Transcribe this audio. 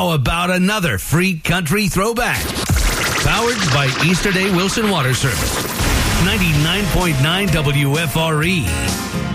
How about another free country throwback? Powered by Easter Day Wilson Water Service. 99.9 WFRE.